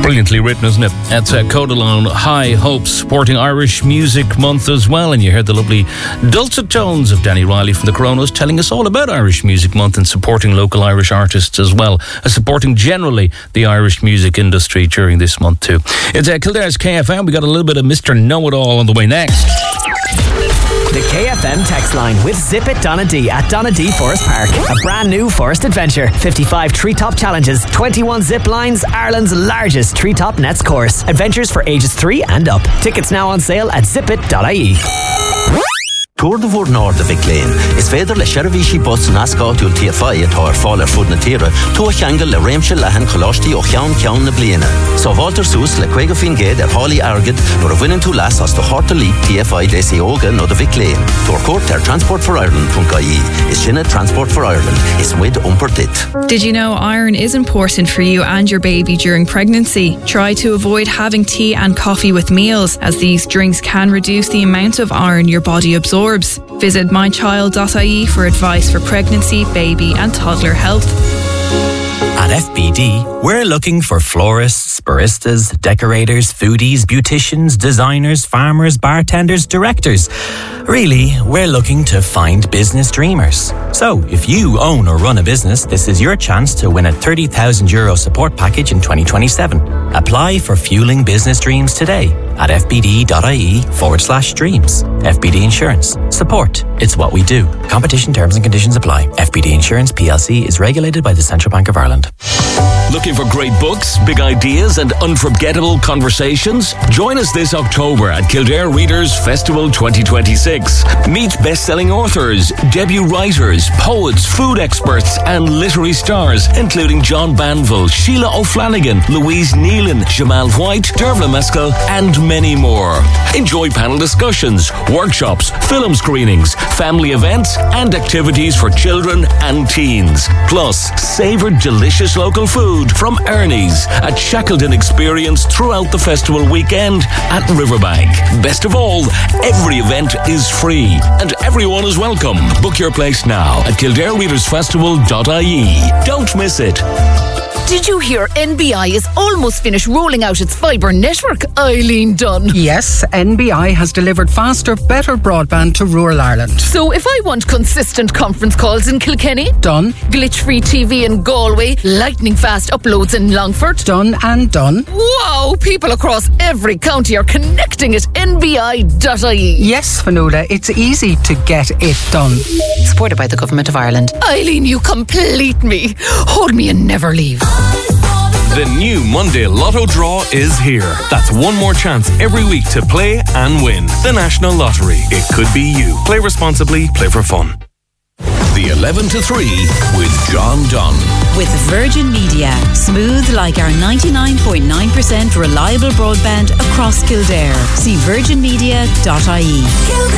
Brilliantly written, isn't it? It's Codalone High Hopes, supporting Irish Music Month as well. And you heard the lovely dulcet tones of Danny Riley from the Coronas telling us all about Irish Music Month and supporting local Irish artists as well as supporting generally the Irish music industry during this month too. It's Kildare's KFM. We got a little bit of Mr. Know-It-All on the way next. The KFM text line with Zip It Donna D at Donna D Forest Park. A brand new forest adventure. 55 treetop challenges, 21 zip lines, Ireland's largest treetop nets course. Adventures for ages 3 and up. Tickets now on sale at zipit.ie. Tour de Voor Noord de Viclain is verder le Chervishi bus nascot ul TFI at haar faller food na tira to a jangle le Ramshe Lahan Kolosti och Kjan na Bliena. So Walter Soos le Quega Fingé der Holly Argid nor a winning to last as the Horta League TFI DC Oga no de Viclain. Tour court der Transport for Ireland.ie is Shinna Transport for Ireland is with umpertit. Did you know iron is important for you and your baby during pregnancy? Try to avoid having tea and coffee with meals, as these drinks can reduce the amount of iron your body absorbs. Visit mychild.ie for advice for pregnancy, baby and toddler health. At FBD, we're looking for florists, baristas, decorators, foodies, beauticians, designers, farmers, bartenders, directors. Really, we're looking to find business dreamers. So, if you own or run a business, this is your chance to win a €30,000 support package in 2027. Apply for Fueling Business Dreams today at fbd.ie/dreams. FBD Insurance. Support. It's what we do. Competition terms and conditions apply. FBD Insurance PLC is regulated by the Central Bank of Ireland. Looking for great books, big ideas and unforgettable conversations? Join us this October at Kildare Readers Festival 2026. Meet best-selling authors, debut writers, poets, food experts and literary stars, including John Banville, Sheila O'Flanagan, Louise Nealon, Jamal White, Dervla Mescal and many more. Enjoy panel discussions, workshops, film screenings, family events and activities for children and teens. Plus, savour delicious local food from Ernie's at Shackleton Experience throughout the festival weekend at Riverbank. Best of all, every event is free and everyone is welcome. Book your place now at KildareReadersFestival.ie. Don't miss it. Did you hear NBI is almost finished rolling out its fibre network? Eileen Dunn. Yes, NBI has delivered faster, better broadband to rural Ireland. So if I want consistent conference calls in Kilkenny? Done. Glitch-free TV in Galway? Lightning-fast uploads in Longford? Done and done. Wow! People across every county are connecting at nbi.ie. Yes, Fionnuala, it's easy to get it done. Supported by the Government of Ireland. Eileen, you complete me. Hold me and never leave. The new Monday Lotto draw is here. That's one more chance every week to play and win. The National Lottery. It could be you. Play responsibly, play for fun. The 11 to 3 with John Dunn. With Virgin Media. Smooth like our 99.9% reliable broadband across Kildare. See virginmedia.ie.